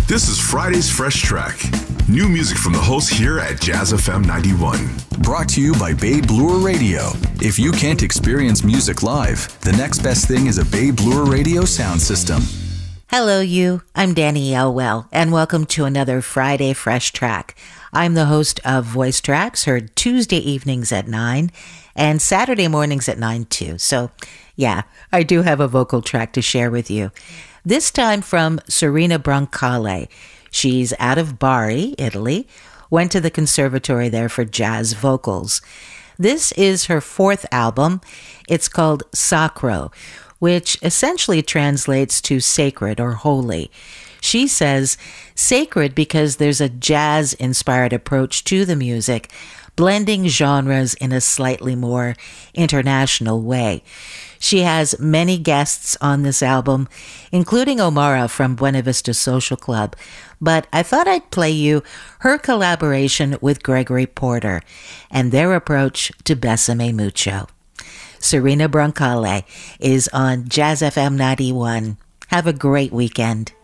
This is Friday's Fresh Track. New music from the hosts here at Jazz FM 91. Brought to you by Bay Bloor Radio. If you can't experience music live, the next best thing is a Bay Bloor Radio sound system. Hello, you. I'm Danny Elwell, and welcome to another Friday Fresh Track. I'm the host of Voice Tracks, heard Tuesday evenings at 9 and Saturday mornings at 9 too. So, yeah, I do have a vocal track to share with you. This time from Serena Brancale. She's out of Bari, Italy, went to the conservatory there for jazz vocals. This is her fourth album. It's called Sacro, which essentially translates to sacred or holy. She says sacred because there's a jazz-inspired approach to the music, blending genres in a slightly more international way. She has many guests on this album, including Omara from Buena Vista Social Club, but I thought I'd play you her collaboration with Gregory Porter and their approach to Bésame Mucho. Serena Brancale is on Jazz FM 91. Have a great weekend.